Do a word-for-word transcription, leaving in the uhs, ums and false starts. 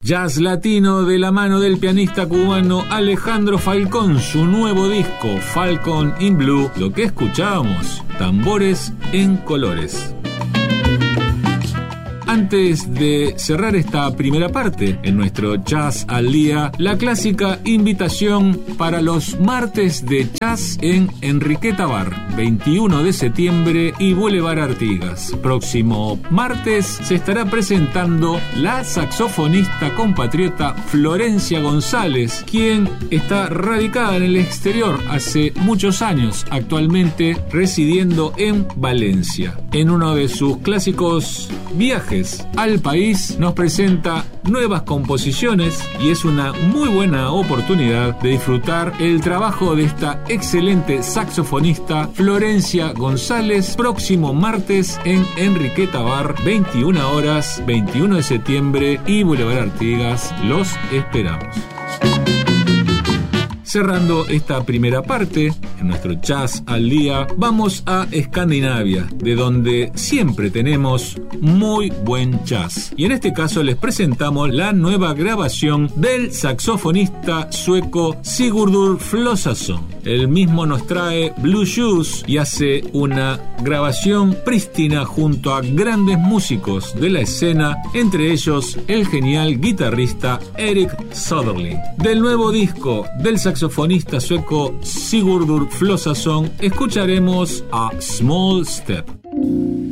Jazz latino de la mano del pianista cubano Alejandro Falcón, su nuevo disco Falcon in Blue. Lo que escuchábamos, tambores en colores. Antes de cerrar esta primera parte en nuestro Jazz al Día, la clásica invitación para los martes de jazz en Enriqueta Bar, veintiuno de septiembre y Boulevard Artigas. Próximo martes se estará presentando la saxofonista compatriota Florencia González, quien está radicada en el exterior hace muchos años, actualmente residiendo en Valencia. En uno de sus clásicos viajes al país nos presenta nuevas composiciones y es una muy buena oportunidad de disfrutar el trabajo de esta excelente saxofonista Florencia González, próximo martes en Enriqueta Bar, veintiuna horas, veintiuno de septiembre y Boulevard Artigas. Los esperamos. Cerrando esta primera parte, en nuestro Jazz al Día, vamos a Escandinavia, de donde siempre tenemos muy buen jazz. Y en este caso les presentamos la nueva grabación del saxofonista sueco Sigurdur Flossason. El mismo nos trae Blue Shoes y hace una grabación prístina junto a grandes músicos de la escena, entre ellos el genial guitarrista Erik Söderling. Del nuevo disco del saxofonista sueco Sigurdur Flossason escucharemos a Small Step.